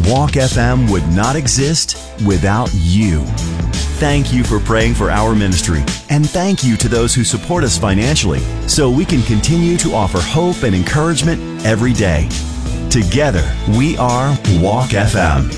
Walk FM would not exist without you. Thank you for praying for our ministry, and thank you to those who support us financially so we can continue to offer hope and encouragement every day. Together, we are Walk FM.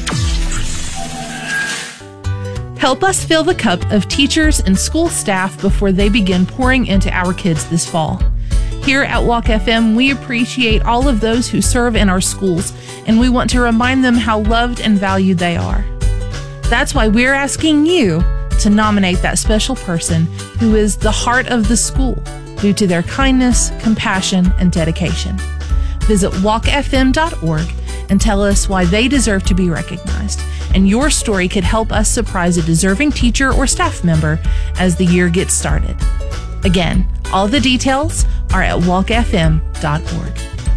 Help us fill the cup of teachers and school staff before they begin pouring into our kids this fall. Here at Walk FM, we appreciate all of those who serve in our schools, and we want to remind them how loved and valued they are. That's why we're asking you to nominate that special person who is the heart of the school due to their kindness, compassion, and dedication. Visit walkfm.org and tell us why they deserve to be recognized. And your story could help us surprise a deserving teacher or staff member as the year gets started. Again, all the details are at walkfm.org.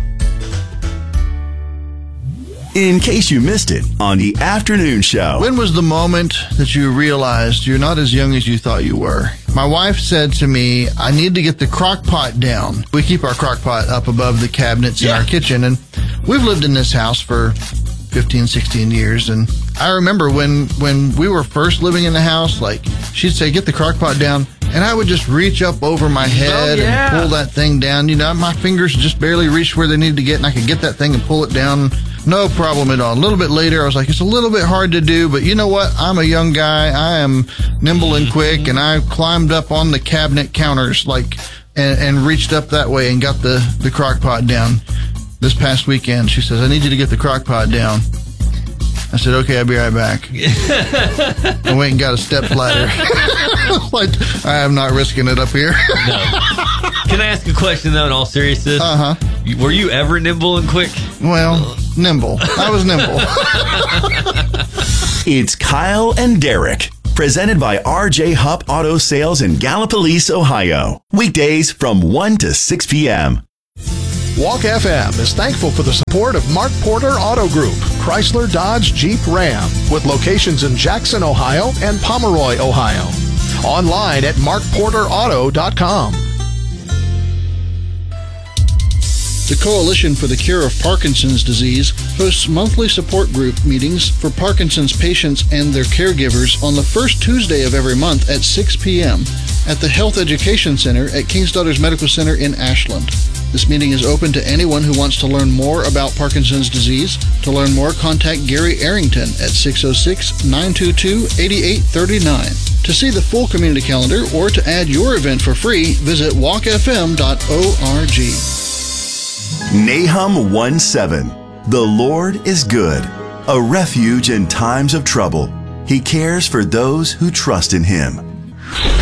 In case you missed it on the afternoon show. When was the moment that you realized you're not as young as you thought you were? My wife said to me, I need to get the crock pot down. We keep our crock pot up above the cabinets in our kitchen, and we've lived in this house for 15, 16 years, and I remember when we were first living in the house, like, she'd say, get the crock pot down, and I would just reach up over my head and pull that thing down. You know, my fingers just barely reached where they needed to get, and I could get that thing and pull it down. No problem at all. A little bit later, I was like, it's a little bit hard to do, but you know what? I'm a young guy. I am nimble and quick, and I climbed up on the cabinet counters, like, and reached up that way and got the crock pot down. This past weekend, she says, I need you to get the crock pot down. I said, okay, I'll be right back. I went and got a step ladder. Like, I am not risking it up here. No. Can I ask a question, though, in all seriousness? Uh-huh. Were you ever nimble and quick? Well, nimble. I was nimble. It's Kyle and Derek, presented by RJ Hupp Auto Sales in Gallipolis, Ohio. Weekdays from 1 to 6 p.m. Walk FM is thankful for the support of Mark Porter Auto Group, Chrysler, Dodge, Jeep, Ram, with locations in Jackson, Ohio and Pomeroy, Ohio. Online at markporterauto.com. The Coalition for the Cure of Parkinson's Disease hosts monthly support group meetings for Parkinson's patients and their caregivers on the first Tuesday of every month at 6 p.m. at the Health Education Center at King's Daughters Medical Center in Ashland. This meeting is open to anyone who wants to learn more about Parkinson's disease. To learn more, contact Gary Arrington at 606-922-8839. To see the full community calendar or to add your event for free, visit walkfm.org. Nahum 1:7. The Lord is good, a refuge in times of trouble. He cares for those who trust in Him.